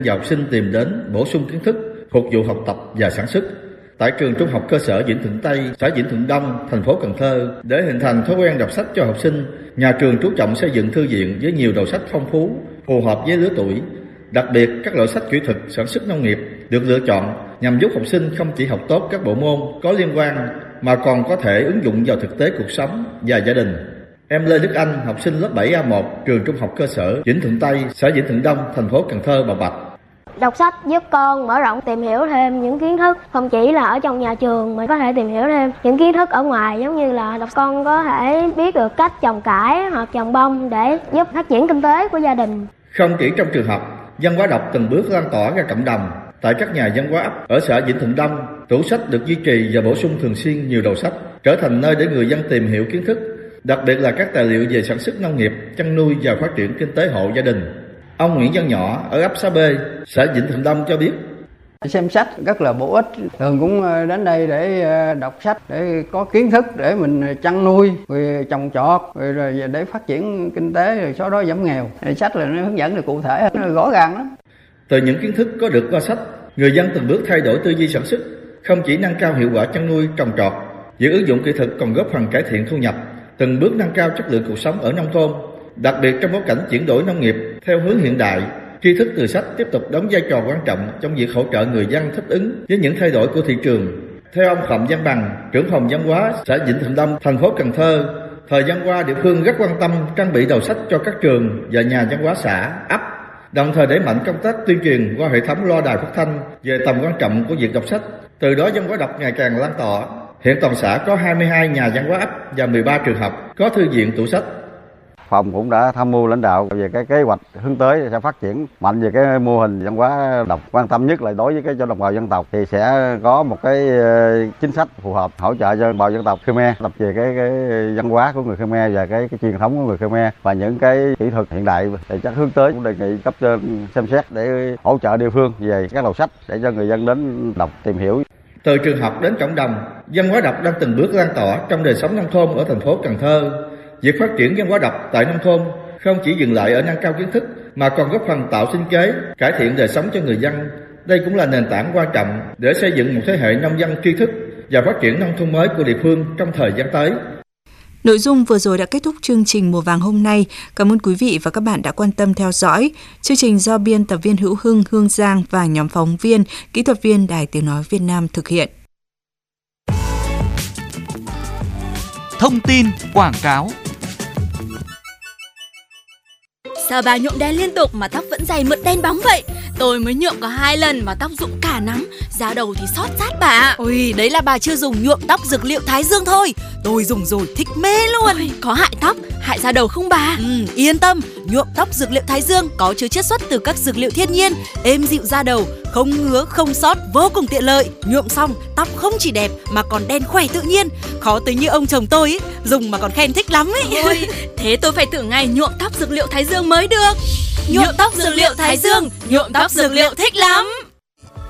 và học sinh tìm đến bổ sung kiến thức, phục vụ học tập và sản xuất. Tại trường Trung học cơ sở Vĩnh Thuận Tây, xã Vĩnh Thuận Đông, thành phố Cần Thơ, để hình thành thói quen đọc sách cho học sinh, nhà trường chú trọng xây dựng thư viện với nhiều đầu sách phong phú, phù hợp với lứa tuổi. Đặc biệt, các loại sách kỹ thuật sản xuất nông nghiệp được lựa chọn nhằm giúp học sinh không chỉ học tốt các bộ môn có liên quan mà còn có thể ứng dụng vào thực tế cuộc sống và gia đình. Em Lê Đức Anh, học sinh lớp 7A1, trường Trung học cơ sở Vĩnh Thuận Tây, xã Vĩnh Thuận Đông, thành phố Cần Thơ bộc bạch. Đọc sách giúp con mở rộng tìm hiểu thêm những kiến thức, không chỉ là ở trong nhà trường mà có thể tìm hiểu thêm những kiến thức ở ngoài, giống như là con có thể biết được cách trồng cải hoặc trồng bông để giúp phát triển kinh tế của gia đình. Không chỉ trong trường học, văn hóa đọc từng bước lan tỏa ra cộng đồng. Tại các nhà văn hóa ấp ở xã Vĩnh Thuận Đông, tủ sách được duy trì và bổ sung thường xuyên nhiều đầu sách, trở thành nơi để người dân tìm hiểu kiến thức, đặc biệt là các tài liệu về sản xuất nông nghiệp, chăn nuôi và phát triển kinh tế hộ gia đình. Ông Nguyễn Văn Nhỏ ở ấp Xá B, xã Vĩnh Thuận Đông cho biết. Xem sách rất là bổ ích, thường cũng đến đây để đọc sách, để có kiến thức để mình chăn nuôi, rồi trồng trọt, rồi để phát triển kinh tế, rồi sau đó giảm nghèo. Sách là nó hướng dẫn được cụ thể, nó rõ ràng lắm. Từ những kiến thức có được qua sách, người dân từng bước thay đổi tư duy sản xuất, không chỉ nâng cao hiệu quả chăn nuôi, trồng trọt, việc ứng dụng kỹ thuật còn góp phần cải thiện thu nhập, từng bước nâng cao chất lượng cuộc sống ở nông thôn. Đặc biệt trong bối cảnh chuyển đổi nông nghiệp theo hướng hiện đại, tri thức từ sách tiếp tục đóng vai trò quan trọng trong việc hỗ trợ người dân thích ứng với những thay đổi của thị trường. Theo ông Phạm Văn Bằng, trưởng phòng văn hóa xã Vĩnh Thuận Đông, thành phố Cần Thơ, thời gian qua địa phương rất quan tâm trang bị đầu sách cho các trường và nhà văn hóa xã, ấp, đồng thời đẩy mạnh công tác tuyên truyền qua hệ thống loa đài phát thanh về tầm quan trọng của việc đọc sách. Từ đó văn hóa đọc ngày càng lan tỏa. Hiện toàn xã có 22 nhà văn hóa ấp và 13 trường học có thư viện tủ sách. Phòng cũng đã tham mưu lãnh đạo về cái kế hoạch hướng tới sẽ phát triển mạnh về cái mô hình văn hóa đọc. Quan tâm nhất là đối với cái cho đồng bào dân tộc thì sẽ có một cái chính sách phù hợp hỗ trợ cho đồng bào dân tộc Khmer, đọc về cái văn hóa của người Khmer và cái truyền thống của người Khmer và những cái kỹ thuật hiện đại. Thì chắc hướng tới cũng đề nghị cấp trên xem xét để hỗ trợ địa phương về các đầu sách để cho người dân đến đọc tìm hiểu. Từ trường học đến cộng đồng, văn hóa đọc đang từng bước lan tỏa trong đời sống nông thôn ở thành phố Cần Thơ. Việc phát triển văn hóa đọc tại nông thôn không chỉ dừng lại ở nâng cao kiến thức mà còn góp phần tạo sinh kế, cải thiện đời sống cho người dân. Đây cũng là nền tảng quan trọng để xây dựng một thế hệ nông dân tri thức và phát triển nông thôn mới của địa phương trong thời gian tới. Nội dung vừa rồi đã kết thúc chương trình Mùa Vàng hôm nay. Cảm ơn quý vị và các bạn đã quan tâm theo dõi. Chương trình do biên tập viên Hữu Hưng, Hương Giang và nhóm phóng viên, kỹ thuật viên Đài Tiếng Nói Việt Nam thực hiện. Thông tin quảng cáo. Sao bà nhuộm đen liên tục mà tóc vẫn dày mượt đen bóng vậy? Tôi mới nhuộm có 2 lần mà tóc rụng cả nắm, da đầu thì xót rát bà ạ. Ôi, đấy là bà chưa dùng nhuộm tóc dược liệu Thái Dương thôi. Tôi dùng rồi thích mê luôn. Ôi, có hại tóc, hại da đầu không bà? Yên tâm, nhuộm tóc dược liệu Thái Dương có chứa chiết xuất từ các dược liệu thiên nhiên, êm dịu da đầu, không ngứa, không xót, vô cùng tiện lợi. Nhuộm xong, tóc không chỉ đẹp mà còn đen khỏe tự nhiên. Khó tính như ông chồng tôi ấy, dùng mà còn khen thích lắm ấy. Ôi, thế tôi phải thử ngày nhuộm tóc dược liệu Thái Dương mới được. Nhuộm tóc dược liệu Thái Dương, nhuộm tóc dược liệu thích lắm.